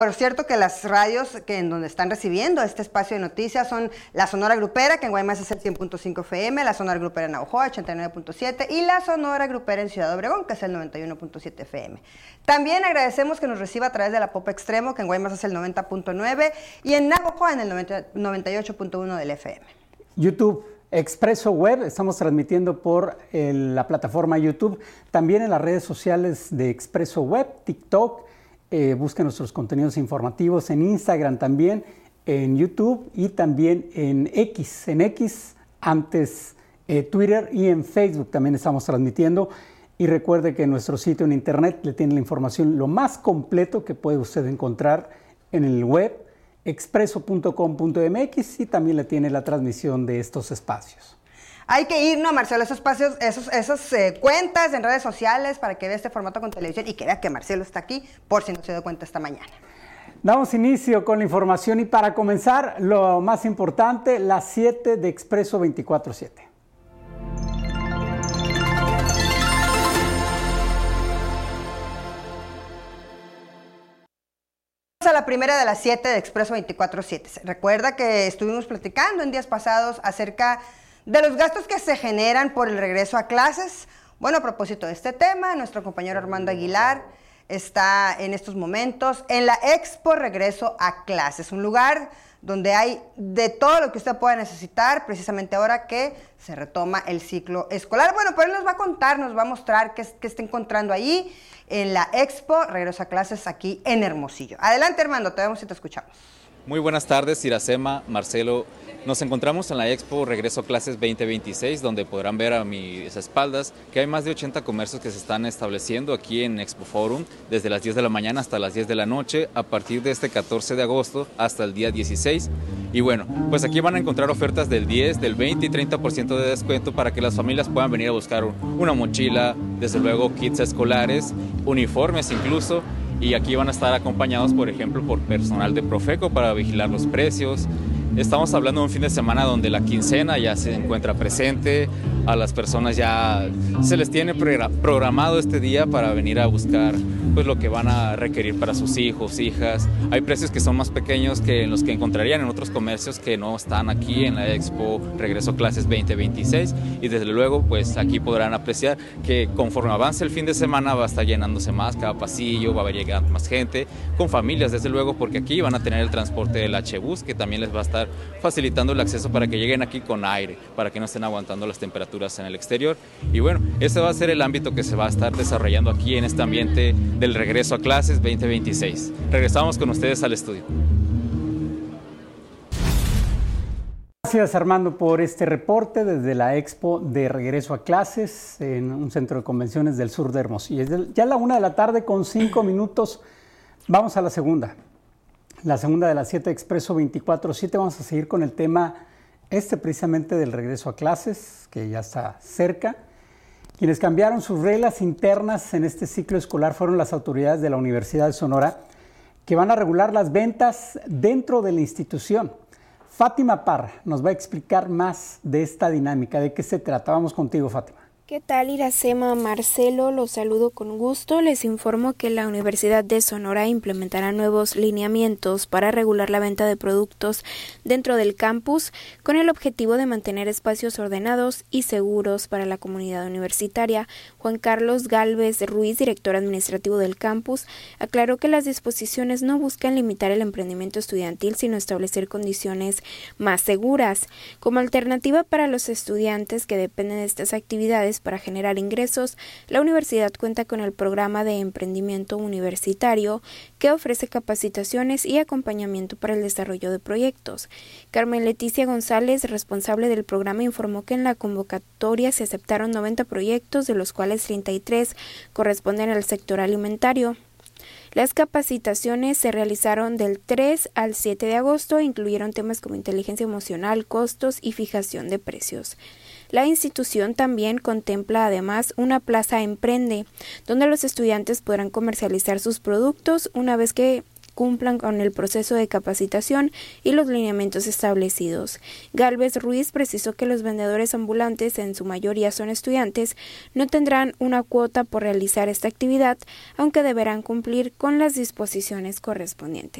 Por cierto que las radios en donde están recibiendo este espacio de noticias son la Sonora Grupera, que en Guaymas es el 100.5 FM, la Sonora Grupera en Navojoa, 89.7, y la Sonora Grupera en Ciudad Obregón, que es el 91.7 FM. También agradecemos que nos reciba a través de la Popa Extremo, que en Guaymas es el 90.9, y en Navojoa en el 98.1 del FM. YouTube, Expreso Web, estamos transmitiendo por la plataforma YouTube, también en las redes sociales de Expreso Web, TikTok. Busquen nuestros contenidos informativos en Instagram también, en YouTube y también en X, antes Twitter, y en Facebook también estamos transmitiendo. Y recuerde que en nuestro sitio en internet le tiene la información lo más completo que puede usted encontrar en el web, expreso.com.mx, y también le tiene la transmisión de estos espacios. Hay que ir, ¿no, Marcelo? Esos espacios, esas cuentas en redes sociales para que vea este formato con televisión y que vea que Marcelo está aquí, por si no se dio cuenta esta mañana. Damos inicio con la información y para comenzar, lo más importante, las 7 de Expreso 24/7. A la primera de las 7 de Expreso 24/7. Recuerda que estuvimos platicando en días pasados acerca de los gastos que se generan por el regreso a clases. Bueno, a propósito de este tema, nuestro compañero Armando Aguilar está en estos momentos en la Expo Regreso a Clases, un lugar donde hay de todo lo que usted pueda necesitar, precisamente ahora que se retoma el ciclo escolar. Bueno, pues él nos va a contar, nos va a mostrar qué está encontrando ahí en la Expo Regreso a Clases aquí en Hermosillo. Adelante, Armando, te vemos y te escuchamos. Muy buenas tardes, Iracema, Marcelo. Nos encontramos en la Expo Regreso a Clases 2026, donde podrán ver a mis espaldas que hay más de 80 comercios que se están estableciendo aquí en Expo Forum desde las 10 de la mañana hasta las 10 de la noche, a partir de este 14 de agosto hasta el día 16. Y bueno, pues aquí van a encontrar ofertas del 10, del 20 y 30% de descuento para que las familias puedan venir a buscar una mochila, desde luego kits escolares, uniformes incluso. Y aquí van a estar acompañados, por ejemplo, por personal de Profeco para vigilar los precios. Estamos hablando de un fin de semana donde la quincena ya se encuentra presente, a las personas ya se les tiene programado este día para venir a buscar pues lo que van a requerir para sus hijos, hijas. Hay precios que son más pequeños que los que encontrarían en otros comercios que no están aquí en la Expo Regreso a Clases 2026, y desde luego pues aquí podrán apreciar que conforme avance el fin de semana va a estar llenándose más cada pasillo, va a llegar más gente con familias desde luego, porque aquí van a tener el transporte del H-Bus, que también les va a estar facilitando el acceso para que lleguen aquí con aire, para que no estén aguantando las temperaturas en el exterior. Y bueno, ese va a ser el ámbito que se va a estar desarrollando aquí en este ambiente del Regreso a Clases 2026. Regresamos con ustedes al estudio. Gracias, Armando, por este reporte desde la Expo de Regreso a Clases en un centro de convenciones del sur de Hermosillo. Ya a la 1 de la tarde con 5 minutos. Vamos a la segunda de las 7 de Expreso 24/7. Vamos a seguir con el tema precisamente del regreso a clases, que ya está cerca. Quienes cambiaron sus reglas internas en este ciclo escolar fueron las autoridades de la Universidad de Sonora, que van a regular las ventas dentro de la institución. Fátima Parra nos va a explicar más de esta dinámica, de qué se trata. Vamos contigo, Fátima. ¿Qué tal, Iracema? Marcelo, los saludo con gusto. Les informo que la Universidad de Sonora implementará nuevos lineamientos para regular la venta de productos dentro del campus, con el objetivo de mantener espacios ordenados y seguros para la comunidad universitaria. Juan Carlos Gálvez Ruiz, director administrativo del campus, aclaró que las disposiciones no buscan limitar el emprendimiento estudiantil, sino establecer condiciones más seguras. Como alternativa para los estudiantes que dependen de estas actividades para generar ingresos, la universidad cuenta con el programa de emprendimiento universitario, que ofrece capacitaciones y acompañamiento para el desarrollo de proyectos. Carmen Leticia González, responsable del programa, informó que en la convocatoria se aceptaron 90 proyectos, de los cuales 33 corresponden al sector alimentario. Las capacitaciones se realizaron del 3 al 7 de agosto e incluyeron temas como inteligencia emocional, costos y fijación de precios. La institución también contempla además una plaza Emprende, donde los estudiantes podrán comercializar sus productos una vez que cumplan con el proceso de capacitación y los lineamientos establecidos. Gálvez Ruiz precisó que los vendedores ambulantes, en su mayoría son estudiantes, no tendrán una cuota por realizar esta actividad, aunque deberán cumplir con las disposiciones correspondientes.